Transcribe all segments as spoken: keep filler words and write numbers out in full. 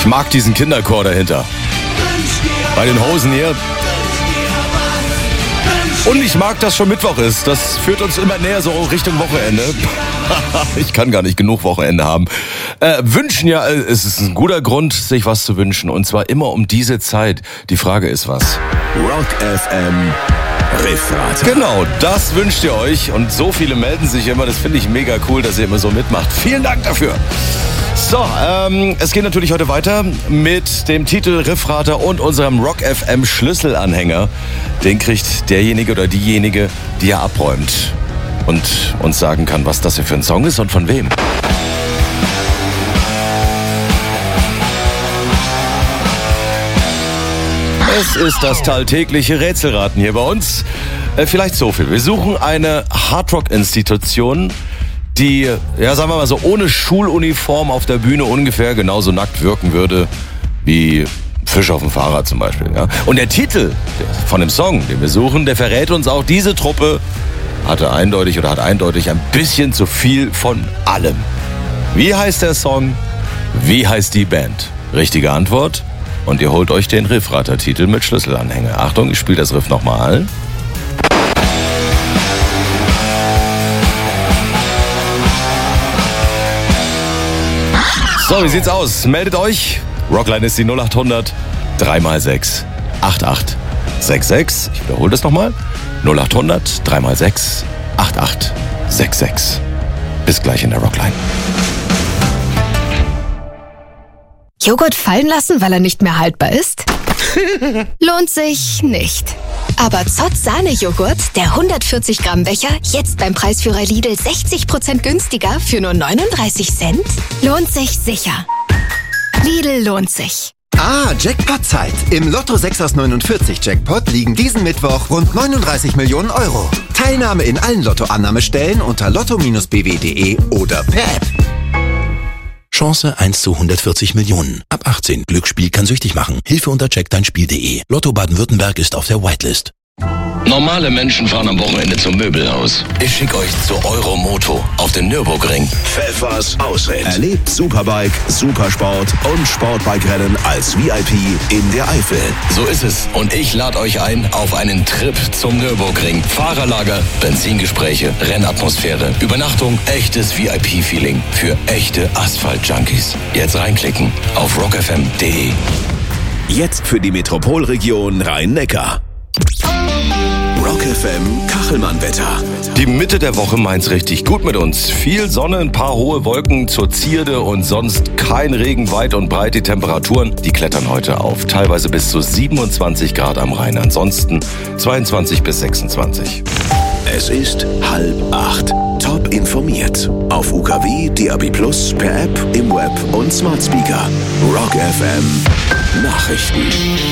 Ich mag diesen Kinderchor dahinter. Bei den Hosen hier. Und ich mag, dass schon Mittwoch ist. Das führt uns immer näher so Richtung Wochenende. Ich kann gar nicht genug Wochenende haben. Äh, wünschen ja, es ist ein guter Grund, sich was zu wünschen. Und zwar immer um diese Zeit. Die Frage ist was? Rock F M Riffrater. Genau, das wünscht ihr euch. Und so viele melden sich immer. Das finde ich mega cool, dass ihr immer so mitmacht. Vielen Dank dafür. So, ähm, es geht natürlich heute weiter mit dem Titel Riffrater und unserem Rock F M Schlüsselanhänger. Den kriegt derjenige oder diejenige, die er abräumt und uns sagen kann, was das hier für ein Song ist und von wem. Es ist das alltägliche Rätselraten hier bei uns. Äh, vielleicht so viel. Wir suchen eine Hardrock-Institution, die, ja, sagen wir mal so, ohne Schuluniform auf der Bühne ungefähr genauso nackt wirken würde wie Fisch auf dem Fahrrad zum Beispiel. Ja? Und der Titel von dem Song, den wir suchen, der verrät uns auch, diese Truppe hatte eindeutig oder hat eindeutig ein bisschen zu viel von allem. Wie heißt der Song? Wie heißt die Band? Richtige Antwort. Und ihr holt euch den Riffrater-Titel mit Schlüsselanhänger. Achtung, ich spiele das Riff nochmal. So, wie sieht's aus? Meldet euch. Rockline ist die null acht hundert drei mal sechs acht acht sechs sechs. Ich wiederhole das nochmal. null acht hundert drei mal sechs acht acht sechs sechs. Bis gleich in der Rockline. Joghurt fallen lassen, weil er nicht mehr haltbar ist? Lohnt sich nicht. Aber Zott Sahne-Joghurt, der hundertvierzig Gramm Becher, jetzt beim Preisführer Lidl sechzig Prozent günstiger für nur neununddreißig Cent? Lohnt sich sicher. Lidl lohnt sich. Ah, Jackpot-Zeit. Im Lotto sechs aus neunundvierzig Jackpot liegen diesen Mittwoch rund neununddreißig Millionen Euro. Teilnahme in allen Lottoannahmestellen unter lotto Bindestrich b w punkt de oder per App. Chance eins zu hundertvierzig Millionen. Ab achtzehn. Glücksspiel kann süchtig machen. Hilfe unter check dein Spiel punkt de. Lotto Baden-Württemberg ist auf der Whitelist. Normale Menschen fahren am Wochenende zum Möbelhaus. Ich schicke euch zu Euromoto auf den Nürburgring. Pfeffers Ausritt. Erlebt Superbike, Supersport und Sportbike-Rennen als V I P in der Eifel. So ist es. Und ich lade euch ein auf einen Trip zum Nürburgring. Fahrerlager, Benzingespräche, Rennatmosphäre, Übernachtung, echtes V I P-Feeling für echte Asphalt-Junkies. Jetzt reinklicken auf rock f m punkt de. Jetzt für die Metropolregion Rhein-Neckar. Rock F M Kachelmann-Wetter. Die Mitte der Woche meint's richtig gut mit uns. Viel Sonne, ein paar hohe Wolken zur Zierde und sonst kein Regen, weit und breit. Die Temperaturen, die klettern heute auf. Teilweise bis zu siebenundzwanzig Grad am Rhein. Ansonsten zweiundzwanzig bis sechsundzwanzig. Es ist halb acht. Top informiert. Auf U K W, D A B plus, per App, im Web und Smart Speaker. Rock F M Nachrichten.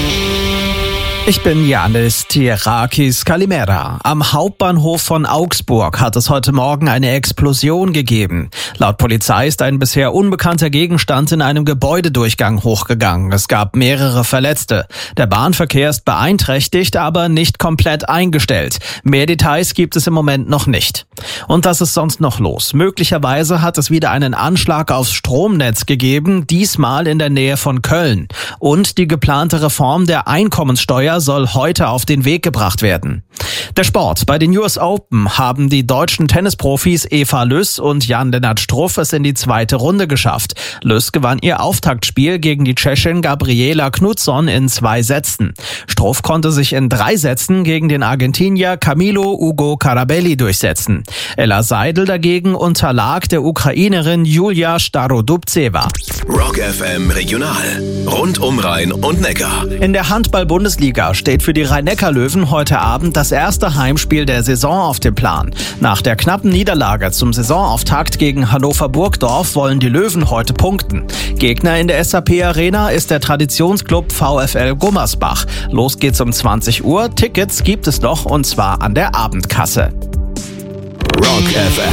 Ich bin Janis Tirakis Kalimera. Am Hauptbahnhof von Augsburg hat es heute Morgen eine Explosion gegeben. Laut Polizei ist ein bisher unbekannter Gegenstand in einem Gebäudedurchgang hochgegangen. Es gab mehrere Verletzte. Der Bahnverkehr ist beeinträchtigt, aber nicht komplett eingestellt. Mehr Details gibt es im Moment noch nicht. Und was ist sonst noch los? Möglicherweise hat es wieder einen Anschlag aufs Stromnetz gegeben, diesmal in der Nähe von Köln. Und die geplante Reform der Einkommenssteuer soll heute auf den Weg gebracht werden. Der Sport. Bei den U S Open haben die deutschen Tennisprofis Eva Lüss und Jan-Lennart Struff es in die zweite Runde geschafft. Lüss gewann ihr Auftaktspiel gegen die Tschechin Gabriela Knutsson in zwei Sätzen. Struff konnte sich in drei Sätzen gegen den Argentinier Camilo Ugo Carabelli durchsetzen. Ella Seidel dagegen unterlag der Ukrainerin Julia Starodubtseva. Rock F M Regional. Rund um Rhein und Neckar. In der Handball-Bundesliga steht für die Rhein-Neckar-Löwen heute Abend das erste Heimspiel der Saison auf dem Plan. Nach der knappen Niederlage zum Saisonauftakt gegen Hannover Burgdorf wollen die Löwen heute punkten. Gegner in der S A P Arena ist der Traditionsclub VfL Gummersbach. Los geht's um zwanzig Uhr. Tickets gibt es noch und zwar an der Abendkasse. Rock F M.